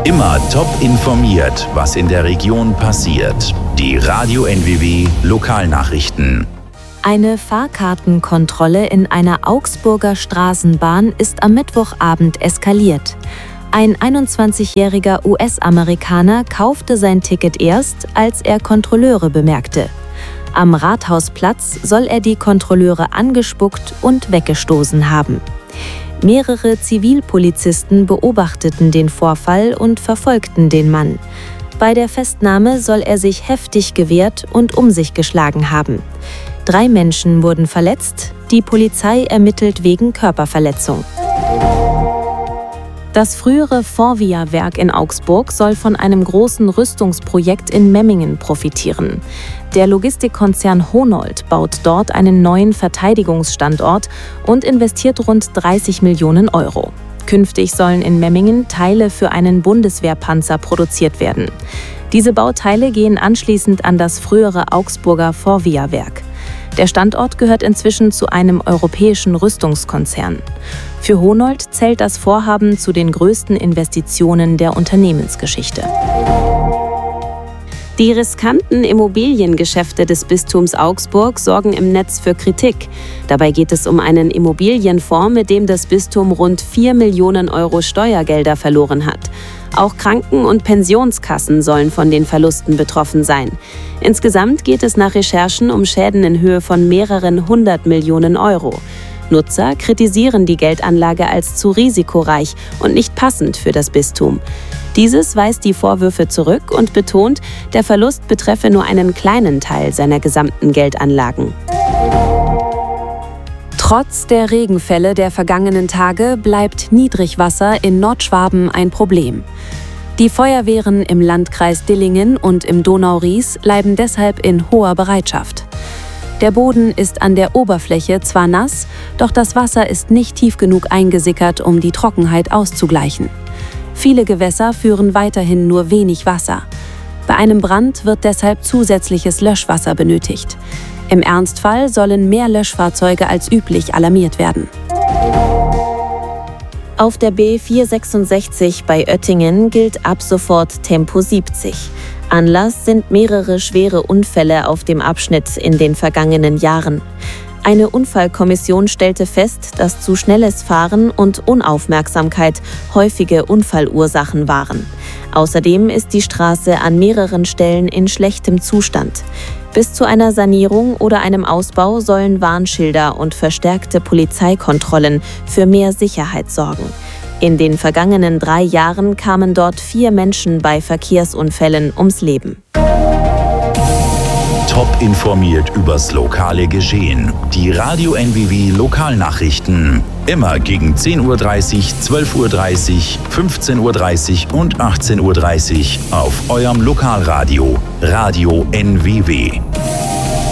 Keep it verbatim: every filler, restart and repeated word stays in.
Immer top informiert, was in der Region passiert. Die Radio N W W Lokalnachrichten. Eine Fahrkartenkontrolle in einer Augsburger Straßenbahn ist am Mittwochabend eskaliert. Ein einundzwanzigjähriger U S-Amerikaner kaufte sein Ticket erst, als er Kontrolleure bemerkte. Am Rathausplatz soll er die Kontrolleure angespuckt und weggestoßen haben. Mehrere Zivilpolizisten beobachteten den Vorfall und verfolgten den Mann. Bei der Festnahme soll er sich heftig gewehrt und um sich geschlagen haben. Drei Menschen wurden verletzt, die Polizei ermittelt wegen Körperverletzung. Das frühere Forvia-Werk in Augsburg soll von einem großen Rüstungsprojekt in Memmingen profitieren. Der Logistikkonzern Honold baut dort einen neuen Verteidigungsstandort und investiert rund dreißig Millionen Euro. Künftig sollen in Memmingen Teile für einen Bundeswehrpanzer produziert werden. Diese Bauteile gehen anschließend an das frühere Augsburger Forvia-Werk. Der Standort gehört inzwischen zu einem europäischen Rüstungskonzern. Für Honold zählt das Vorhaben zu den größten Investitionen der Unternehmensgeschichte. Die riskanten Immobiliengeschäfte des Bistums Augsburg sorgen im Netz für Kritik. Dabei geht es um einen Immobilienfonds, mit dem das Bistum rund vier Millionen Euro Steuergelder verloren hat. Auch Kranken- und Pensionskassen sollen von den Verlusten betroffen sein. Insgesamt geht es nach Recherchen um Schäden in Höhe von mehreren hundert Millionen Euro. Nutzer kritisieren die Geldanlage als zu risikoreich und nicht passend für das Bistum. Dieses weist die Vorwürfe zurück und betont, der Verlust betreffe nur einen kleinen Teil seiner gesamten Geldanlagen. Trotz der Regenfälle der vergangenen Tage bleibt Niedrigwasser in Nordschwaben ein Problem. Die Feuerwehren im Landkreis Dillingen und im Donau-Ries bleiben deshalb in hoher Bereitschaft. Der Boden ist an der Oberfläche zwar nass, doch das Wasser ist nicht tief genug eingesickert, um die Trockenheit auszugleichen. Viele Gewässer führen weiterhin nur wenig Wasser. Bei einem Brand wird deshalb zusätzliches Löschwasser benötigt. Im Ernstfall sollen mehr Löschfahrzeuge als üblich alarmiert werden. Auf der B vierhundertsechsundsechzig bei Oettingen gilt ab sofort Tempo siebzig. Anlass sind mehrere schwere Unfälle auf dem Abschnitt in den vergangenen Jahren. Eine Unfallkommission stellte fest, dass zu schnelles Fahren und Unaufmerksamkeit häufige Unfallursachen waren. Außerdem ist die Straße an mehreren Stellen in schlechtem Zustand. Bis zu einer Sanierung oder einem Ausbau sollen Warnschilder und verstärkte Polizeikontrollen für mehr Sicherheit sorgen. In den vergangenen drei Jahren kamen dort vier Menschen bei Verkehrsunfällen ums Leben. Top informiert übers lokale Geschehen. Die Radio N W W Lokalnachrichten. Immer gegen zehn Uhr dreißig, zwölf Uhr dreißig, fünfzehn Uhr dreißig und achtzehn Uhr dreißig auf eurem Lokalradio. Radio N W W.